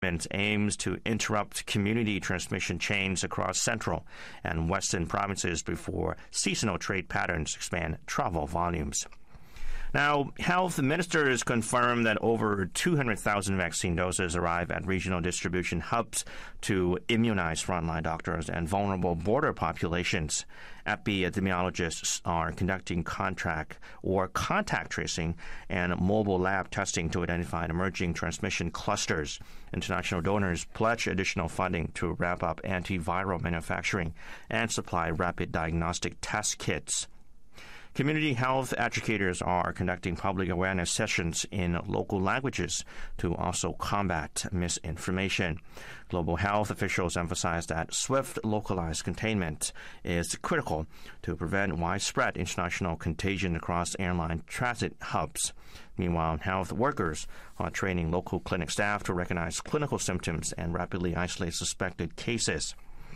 aims to interrupt community transmission chains across central and western provinces before seasonal trade patterns expand travel volumes. Now, health ministers confirmed that over 200,000 vaccine doses arrive at regional distribution hubs to immunize frontline doctors and vulnerable border populations. Epidemiologists are conducting contract or contact tracing and mobile lab testing to identify emerging transmission clusters. International donors pledge additional funding to ramp up antiviral manufacturing and supply rapid diagnostic test kits. Community health educators are conducting public awareness sessions in local languages to also combat misinformation. Global health officials emphasize that swift localized containment is critical to prevent widespread international contagion across airline transit hubs. Meanwhile, health workers are training local clinic staff to recognize clinical symptoms and rapidly isolate suspected cases.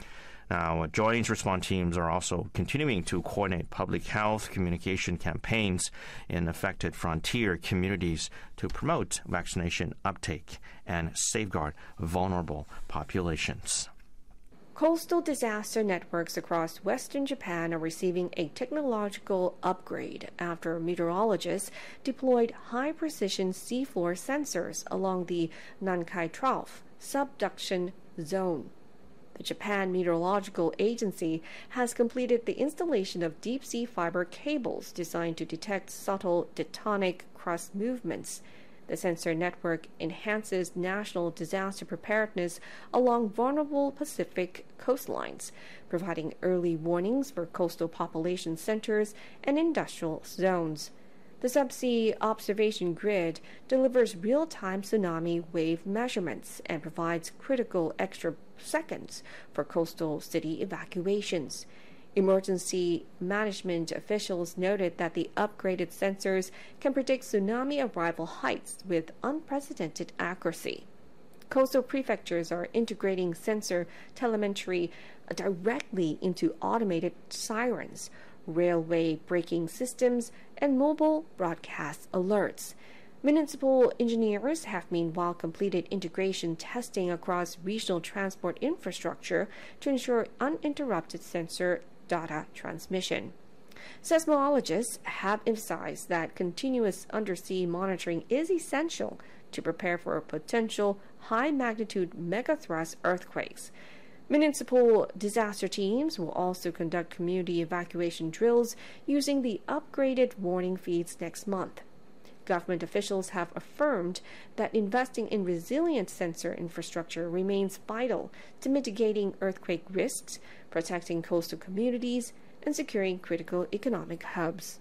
Now, joint response teams are also continuing to coordinate public health communication campaigns in affected frontier communities to promote vaccination uptake and safeguard vulnerable populations. Coastal disaster networks across western Japan are receiving a technological upgrade after meteorologists deployed high-precision seafloor sensors along the Nankai Trough subduction zone. The Japan Meteorological Agency has completed the installation of deep-sea fiber cables designed to detect subtle tectonic crust movements. The sensor network enhances national disaster preparedness along vulnerable Pacific coastlines, providing early warnings for coastal population centers and industrial zones. The subsea observation grid delivers real-time tsunami wave measurements and provides critical extra seconds for coastal city evacuations. Emergency management officials noted that the upgraded sensors can predict tsunami arrival heights with unprecedented accuracy. Coastal prefectures are integrating sensor telemetry directly into automated sirens, railway braking systems, and mobile broadcast alerts. Municipal engineers have meanwhile completed integration testing across regional transport infrastructure to ensure uninterrupted sensor data transmission. Seismologists have emphasized that continuous undersea monitoring is essential to prepare for potential high-magnitude megathrust earthquakes. Municipal disaster teams will also conduct community evacuation drills using the upgraded warning feeds next month. Government officials have affirmed that investing in resilient sensor infrastructure remains vital to mitigating earthquake risks, protecting coastal communities, and securing critical economic hubs.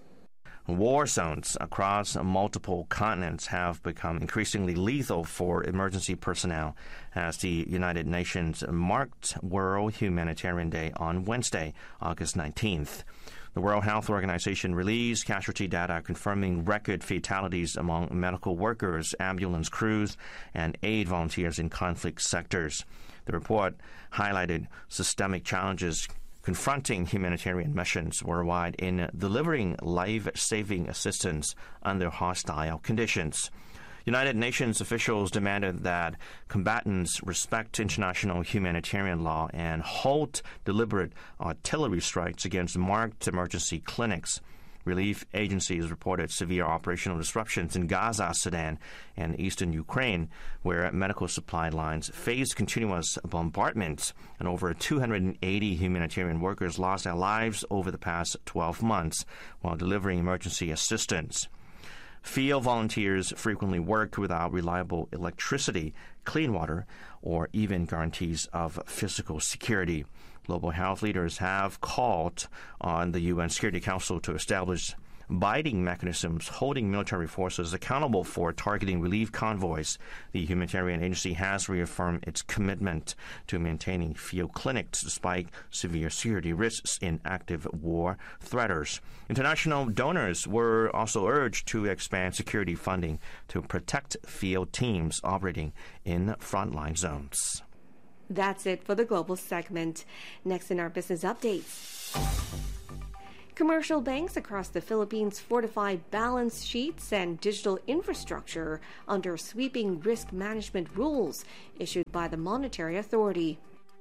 War zones across multiple continents have become increasingly lethal for emergency personnel as the United Nations marked World Humanitarian Day on Wednesday, August 19th. The World Health Organization released casualty data confirming record fatalities among medical workers, ambulance crews, and aid volunteers in conflict sectors. The report highlighted systemic challenges confronting humanitarian missions worldwide in delivering life-saving assistance under hostile conditions. United Nations officials demanded that combatants respect international humanitarian law and halt deliberate artillery strikes against marked emergency clinics. Relief agencies reported severe operational disruptions in Gaza, Sudan, and eastern Ukraine, where medical supply lines faced continuous bombardments, and over 280 humanitarian workers lost their lives over the past 12 months while delivering emergency assistance. Field volunteers frequently work without reliable electricity, clean water, or even guarantees of physical security. Global health leaders have called on the UN Security Council to establish binding mechanisms holding military forces accountable for targeting relief convoys. The humanitarian agency has reaffirmed its commitment to maintaining field clinics despite severe security risks in active war theaters. International donors were also urged to expand security funding to protect field teams operating in frontline zones. That's it for the global segment. Next in our business updates. Commercial banks across the Philippines fortify balance sheets and digital infrastructure under sweeping risk management rules issued by the Monetary Authority.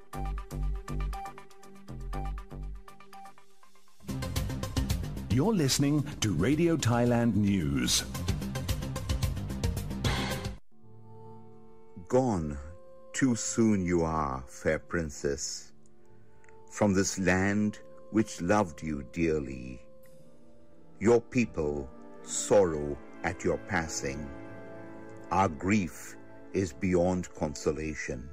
You're listening to Radio Thailand News. Gone, too soon you are, fair princess, from this land which loved you dearly. Your people sorrow at your passing. Our grief is beyond consolation.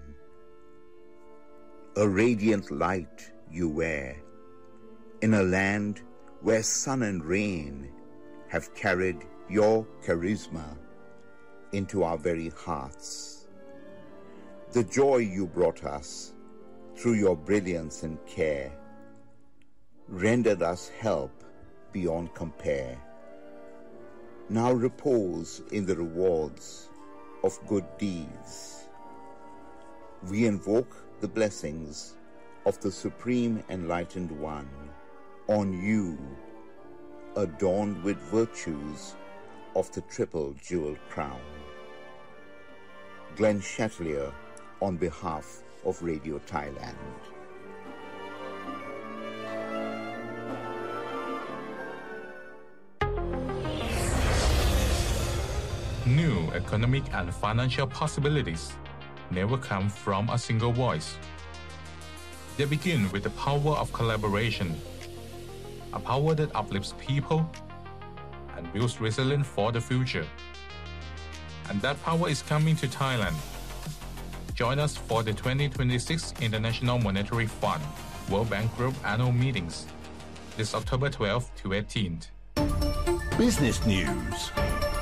A radiant light you wear, in a land where sun and rain have carried your charisma into our very hearts. The joy you brought us through your brilliance and care rendered us help beyond compare. Now repose in the rewards of good deeds. We invoke the blessings of the Supreme Enlightened One on you, adorned with virtues of the triple jeweled crown. Glenn Chatelier on behalf of Radio Thailand. New economic and financial possibilities never come from a single voice. They begin with the power of collaboration, a power that uplifts people and builds resilience for the future. And that power is coming to Thailand. Join us for the 2026 International Monetary Fund World Bank Group annual meetings this October 12th to 18th. Business News.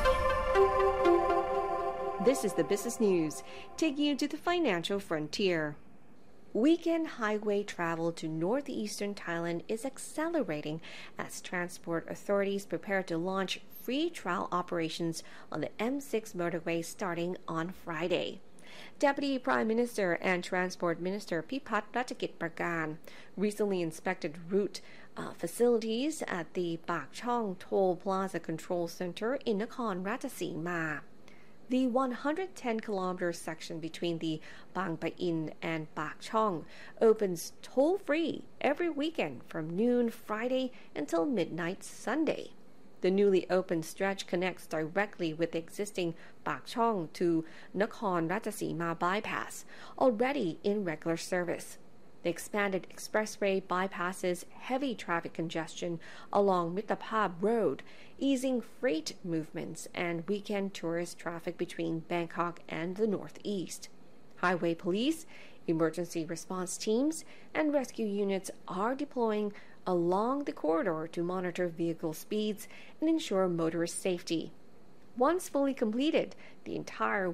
This is the Business News, taking you to the financial frontier. Weekend highway travel to northeastern Thailand is accelerating as transport authorities prepare to launch free trial operations on the M6 motorway starting on Friday. Deputy Prime Minister and Transport Minister Pipat Ratchakit Prakan recently inspected route facilities at the Pak Chong Toll Plaza Control Center in Nakhon Ratchasima. The 110-kilometer section between the Bang Pa-in and Pak Chong opens toll-free every weekend from noon Friday until midnight Sunday. The newly opened stretch connects directly with the existing Pak Chong to Nakhon Ratchasima bypass, already in regular service. The expanded expressway bypasses heavy traffic congestion along Mittapab Road, easing freight movements and weekend tourist traffic between Bangkok and the northeast. Highway police, emergency response teams, and rescue units are deploying along the corridor to monitor vehicle speeds and ensure motorist safety. Once fully completed, the entire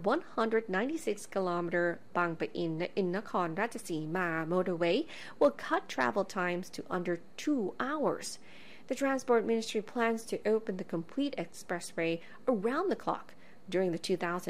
196-kilometer Bang Pa-in in Nakhon Ratchasima motorway will cut travel times to under 2 hours. The Transport Ministry plans to open the complete expressway around the clock during the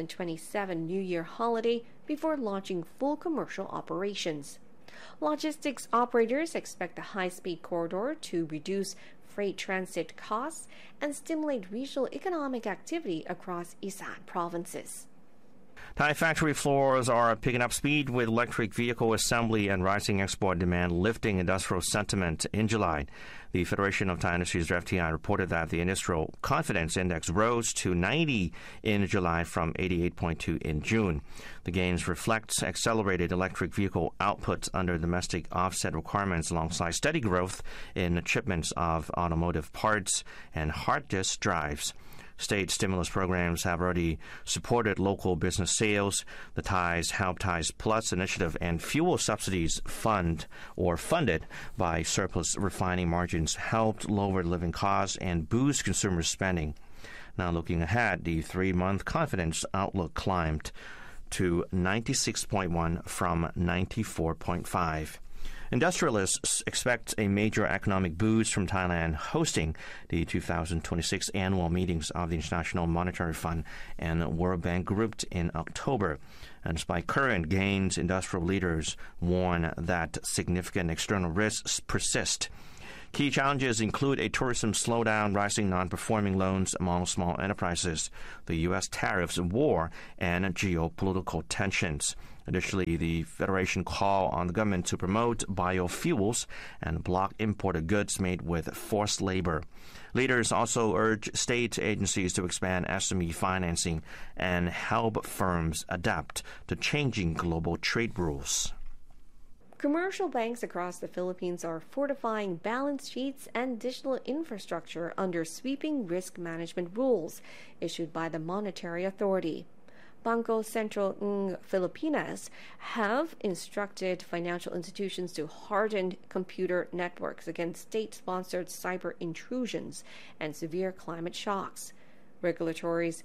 2027 New Year holiday before launching full commercial operations. Logistics operators expect the high-speed corridor to reduce freight transit costs and stimulate regional economic activity across Isan provinces. Thai factory floors are picking up speed with electric vehicle assembly and rising export demand lifting industrial sentiment in July. The Federation of Thai Industries, or FTI, reported that the industrial confidence index rose to 90 in July from 88.2 in June. The gains reflect accelerated electric vehicle output under domestic offset requirements alongside steady growth in shipments of automotive parts and hard disk drives. State stimulus programs have already supported local business sales. The Thais Help Thais Plus initiative and fuel subsidies funded by surplus refining margins helped lower living costs and boost consumer spending. Now looking ahead, the 3-month confidence outlook climbed to 96.1 from 94.5. Industrialists expect a major economic boost from Thailand hosting the 2026 annual meetings of the International Monetary Fund and World Bank Group in October. And despite current gains, industrial leaders warn that significant external risks persist. Key challenges include a tourism slowdown, rising non-performing loans among small enterprises, the U.S. tariffs war, and geopolitical tensions. Additionally, the Federation called on the government to promote biofuels and block imported goods made with forced labor. Leaders also urge state agencies to expand SME financing and help firms adapt to changing global trade rules. Commercial banks across the Philippines are fortifying balance sheets and digital infrastructure under sweeping risk management rules issued by the Monetary Authority. Bangko Sentro ng Filipinas have instructed financial institutions to harden computer networks against state-sponsored cyber intrusions and severe climate shocks. Regulators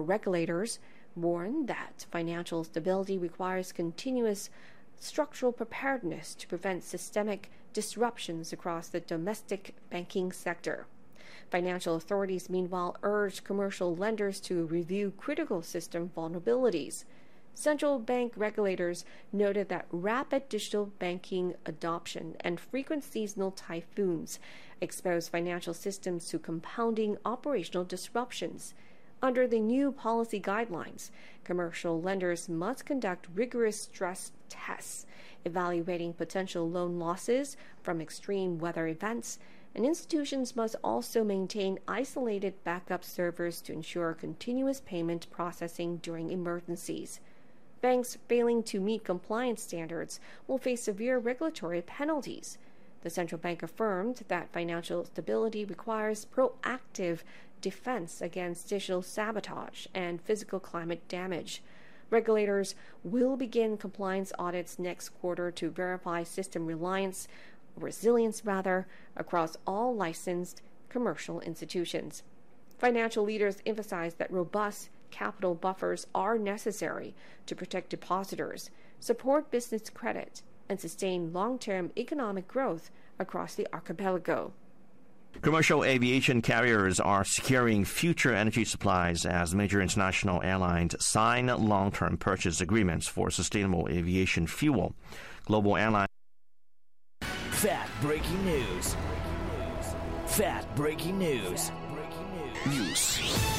warn that financial stability requires continuous structural preparedness to prevent systemic disruptions across the domestic banking sector. Financial authorities, meanwhile, urged commercial lenders to review critical system vulnerabilities. Central bank regulators noted that rapid digital banking adoption and frequent seasonal typhoons expose financial systems to compounding operational disruptions. Under the new policy guidelines, commercial lenders must conduct rigorous stress tests, evaluating potential loan losses from extreme weather events, and institutions must also maintain isolated backup servers to ensure continuous payment processing during emergencies. Banks failing to meet compliance standards will face severe regulatory penalties. The central bank affirmed that financial stability requires proactive defense against digital sabotage and physical climate damage. Regulators will begin compliance audits next quarter to verify system resilience across all licensed commercial institutions. Financial leaders emphasize that robust capital buffers are necessary to protect depositors, support business credit, and sustain long-term economic growth across the archipelago. Commercial aviation carriers are securing future energy supplies as major international airlines sign long-term purchase agreements for sustainable aviation fuel. Global airlines. Fact-breaking news. Fact-breaking news. News.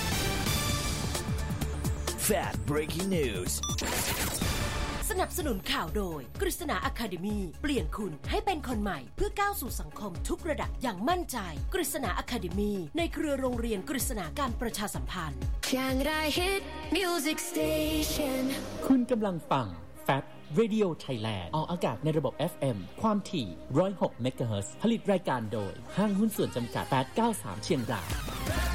Fact-breaking news. สนับสนุนข่าวโดยกฤษณา Academy เปลี่ยนคุณให้เป็นคนใหม่เพื่อก้าวสู่สังคมทุกระดับอย่างมั่นใจกฤษณา Academy ในเครือโรงเรียนกฤษณาการประชาสัมพันธ์คุณกำลังฟัง Fact Radio Thailand ออกอากาศในระบบ FM ความถี่106 เมกะเฮิรตซ์ผลิตรายการโดยห้างหุ้นส่วนจำกัด893เชียงราย